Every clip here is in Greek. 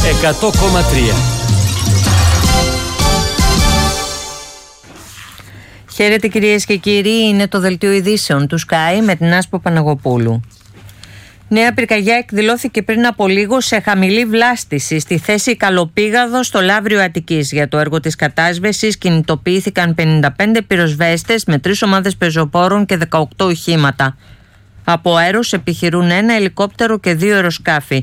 100,3. Χαίρετε κυρίες και κύριοι, είναι το δελτίο ειδήσεων του Sky με την Άσπο Παναγοπούλου. Νέα πυρκαγιά εκδηλώθηκε πριν από λίγο σε χαμηλή βλάστηση στη θέση Καλοπήγαδο στο Λαύριο Αττικής. Για το έργο της κατάσβεσης κινητοποιήθηκαν 55 πυροσβέστες με 3 ομάδες πεζοπόρων και 18 οχήματα. Από αέρος επιχειρούν 1 ελικόπτερο και 2 αεροσκάφη.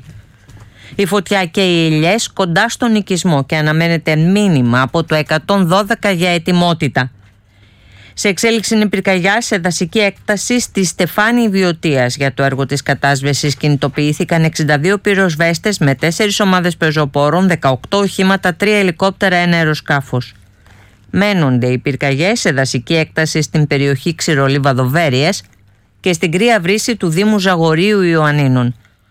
Η φωτιά και οι ελιές κοντά στον οικισμό και αναμένεται μήνυμα από το 112 για ετοιμότητα. Σε εξέλιξη είναι πυρκαγιά σε δασική έκταση στη Στεφάνη Βιωτίας. Για το έργο της κατάσβεσης κινητοποιήθηκαν 62 πυροσβέστες με 4 ομάδες πεζοπόρων, 18 οχήματα, 3 ελικόπτερα, 1 αεροσκάφος. Μένονται οι πυρκαγιές σε δασική έκταση στην περιοχή Ξηρολίβαδο-Βέρειες και στην κρύα βρύση του Δήμου Ζαγορείου Ιωαννίνων.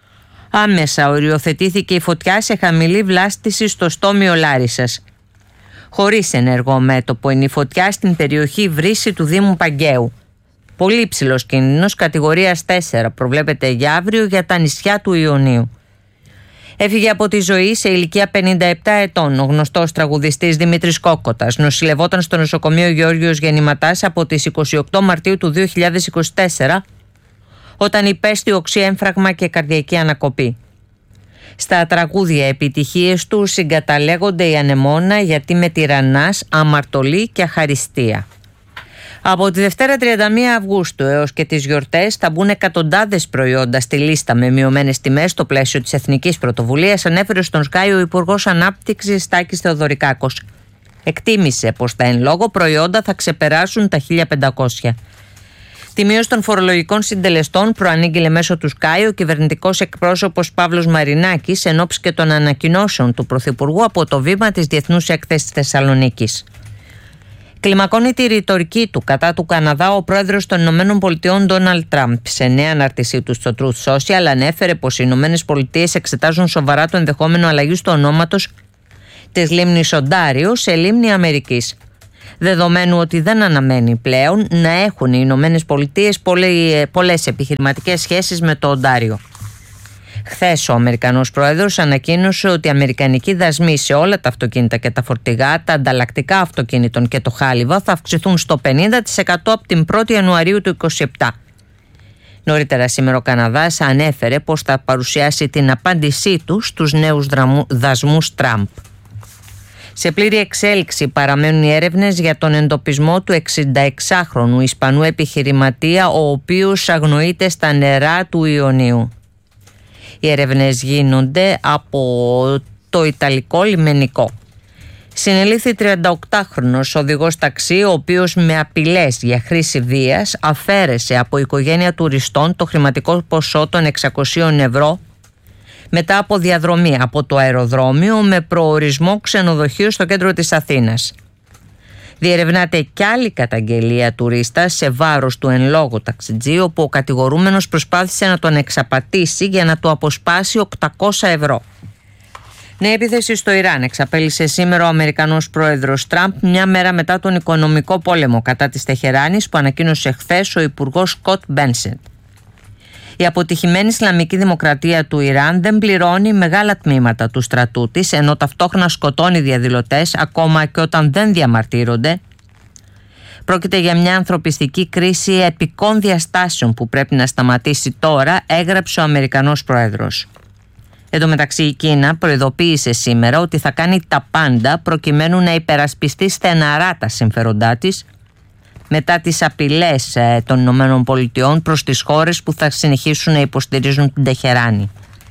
Άμεσα οριοθετήθηκε η φωτιά σε χαμηλή βλάστηση στο Στόμιο Λάρισσας. Χωρίς ενεργό μέτωπο είναι η φωτιά στην περιοχή βρύση του Δήμου Παγκαίου. Πολύ υψηλός κίνδυνος κατηγορίας 4 προβλέπεται για αύριο για τα νησιά του Ιωνίου. Έφυγε από τη ζωή σε ηλικία 57 ετών ο γνωστός τραγουδιστής Δημήτρης Κόκοτας. Νοσηλευόταν στο νοσοκομείο Γεώργιος Γεννηματάς από τις 28 Μαρτίου του 2024 όταν υπέστη οξύέμφραγμα και καρδιακή ανακοπή. Στα τραγούδια επιτυχίες του συγκαταλέγονται η Ανεμόνα, Γιατί με τυραννάς, Αμαρτωλή και Αχαριστία. Από τη Δευτέρα 31 Αυγούστου έως και τις γιορτές θα μπουν εκατοντάδες προϊόντα στη λίστα με μειωμένες τιμές στο πλαίσιο της Εθνικής Πρωτοβουλίας, ανέφερε στον Sky ο Υπουργός Ανάπτυξης Στάκης Θεοδωρικάκος. Εκτίμησε πως τα εν λόγω προϊόντα θα ξεπεράσουν τα 1.500. Τη μείωση των φορολογικών συντελεστών προανήγγειλε μέσω του Sky ο κυβερνητικός εκπρόσωπος Παύλος Μαρινάκης εν ώψη και των ανακοινώσεων του Πρωθυπουργού από το βήμα της Διεθνούς Έκθεσης Θεσσαλονίκης. Κλιμακώνει τη ρητορική του κατά του Καναδά ο πρόεδρος των ΗΠΑ Ντόναλντ Τραμπ. Σε νέα ανάρτησή του στο Truth Social ανέφερε πως οι ΗΠΑ εξετάζουν σοβαρά το ενδεχόμενο αλλαγής του ονόματος της λίμνης Οντάριο σε λίμνη Αμερικής. Δεδομένου ότι δεν αναμένει πλέον να έχουν οι Ηνωμένες Πολιτείες πολλές επιχειρηματικές σχέσεις με το Οντάριο. Χθες ο Αμερικανός Πρόεδρος ανακοίνωσε ότι οι αμερικανικοί δασμοί σε όλα τα αυτοκίνητα και τα φορτηγά, τα ανταλλακτικά αυτοκίνητων και το χάλιβα θα αυξηθούν στο 50% από την 1η Ιανουαρίου του 2027. Νωρίτερα σήμερα ο Καναδάς ανέφερε πως θα παρουσιάσει την απάντησή του στους νέους δασμούς Τραμπ. Σε πλήρη εξέλιξη παραμένουν οι έρευνες για τον εντοπισμό του 66χρονου Ισπανού επιχειρηματία, ο οποίος αγνοείται στα νερά του Ιωνίου. Οι έρευνες γίνονται από το Ιταλικό λιμενικό. Συνελήφθη 38χρονος οδηγός ταξί, ο οποίος με απειλές για χρήση βίας αφαίρεσε από οικογένεια τουριστών το χρηματικό ποσό των 600 ευρώ μετά από διαδρομή από το αεροδρόμιο με προορισμό ξενοδοχείο στο κέντρο της Αθήνας. Διερευνάται κι άλλη καταγγελία τουρίστα σε βάρος του εν λόγω ταξιτζή, όπου ο κατηγορούμενος προσπάθησε να τον εξαπατήσει για να του αποσπάσει 800 ευρώ. Νέα επίθεση στο Ιράν εξαπέλυσε σήμερα ο Αμερικανός πρόεδρος Τραμπ, μια μέρα μετά τον οικονομικό πόλεμο κατά της Τεχεράνης που ανακοίνωσε χθες ο υπουργός Σκοτ Μπένσετ. Η αποτυχημένη Ισλαμική Δημοκρατία του Ιράν δεν πληρώνει μεγάλα τμήματα του στρατού της, ενώ ταυτόχρονα σκοτώνει διαδηλωτές ακόμα και όταν δεν διαμαρτύρονται. Πρόκειται για μια ανθρωπιστική κρίση επικών διαστάσεων που πρέπει να σταματήσει τώρα, έγραψε ο Αμερικανός Πρόεδρος. Εν τω μεταξύ η Κίνα προειδοποίησε σήμερα ότι θα κάνει τα πάντα προκειμένου να υπερασπιστεί στεναρά τα συμφέροντά της μετά τις απειλές των ΗΠΑ προς τις χώρες που θα συνεχίσουν να υποστηρίζουν την Τεχεράνη.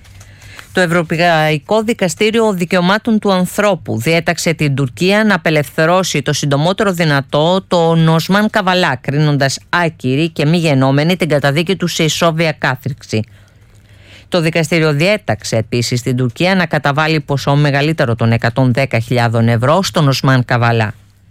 Το Ευρωπαϊκό Δικαστήριο Δικαιωμάτων του Ανθρώπου διέταξε την Τουρκία να απελευθερώσει το συντομότερο δυνατό τον Οσμάν Καβαλά, κρίνοντας άκυρη και μη γενόμενη την καταδίκη του σε ισόβια κάθριξη. Το δικαστήριο διέταξε επίσης στην Τουρκία να καταβάλει ποσό μεγαλύτερο των 110.000 ευρώ στον Οσμάν Καβαλά.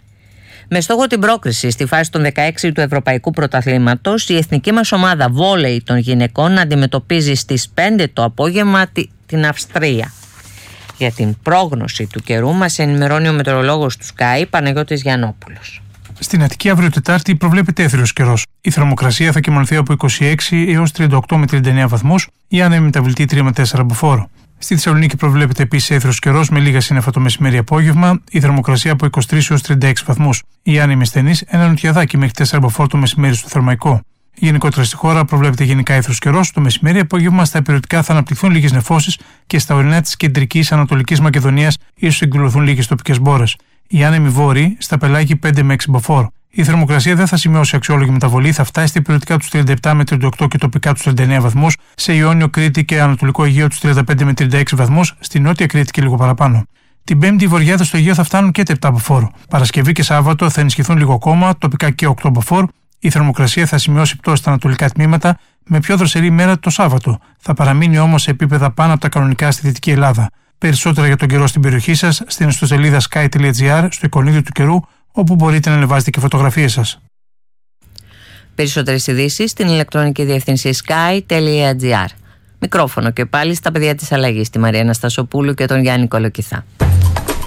Με στόχο την πρόκριση στη φάση των 16 του Ευρωπαϊκού Πρωταθλήματος, η εθνική μας ομάδα βόλεϊ των γυναικών αντιμετωπίζει στις 5 το απόγευμα την Αυστρία. Για την πρόγνωση του καιρού μας ενημερώνει ο μετεωρολόγος του Sky, Παναγιώτης Γιαννόπουλος. Στην Αττική αύριο Τετάρτη προβλέπεται έθριος καιρός. Η θερμοκρασία θα κυμανθεί από 26 έως 38 με 39 βαθμούς, η άνεμη μεταβλητή 3 με 4 μποφόρ. Στη Θεσσαλονίκη προβλέπεται επίσης έθριος καιρός με λίγα σύννεφα το μεσημέρι-απόγευμα, η θερμοκρασία από 23 έως 36 βαθμούς. Η άνεμη στενής, ένα νοτιαδάκι μέχρι 4 μποφόρ το μεσημέρι στο Θερμαϊκό. Γενικότερα στη χώρα προβλέπεται γενικά έθριος καιρός. Το μεσημέρι-απόγευμα στα υπηρετικά θα αναπτυχθούν λίγες νεφώσεις και στα ορεινά της κεντρικής Ανατολικής Μακεδονίας ίσως εκδηλωθούν λίγες τοπικές μπόρες. Οι άνεμοι βόρειοι στα πελάγη 5 με 6 μποφόρ. Η θερμοκρασία δεν θα σημειώσει αξιόλογη μεταβολή, θα φτάσει στα υπηρετικά τους 37 με 38 και τοπικά τους 39 βαθμούς, σε Ιόνιο, Κρήτη και Ανατολικό Αιγαίο τους 35 με 36 βαθμούς, στη Νότια Κρήτη και λίγο παραπάνω. Την Πέμπτη οι βορειάδες στο Αιγαίο θα φτάνουν και τα 7 μποφόρ. Παρασκευή και Σάββατο θα ενισχυθούν λίγο ακόμα, τοπικά και 8 μποφόρ. Η θερμοκρασία θα σημειώσει πτώση στα ανατολικά τμήματα, με πιο δροσερή ημέρα το Σάββατο. Θα παραμείνει όμως σε επίπεδα πάνω από τα κανονικά στη Δυτική Ελλάδα. Περισσότερα για τον καιρό στην περιοχή σας στην ιστοσελίδα sky.gr, στο εικονίδιο του καιρού, όπου μπορείτε να ανεβάζετε και φωτογραφίες σας. Περισσότερες ειδήσεις στην ηλεκτρονική διεύθυνση sky.gr. Μικρόφωνο και πάλι στα παιδιά της αλλαγής, τη Μαρία Αναστασοπούλου και τον Γιάννη Κολοκυθά.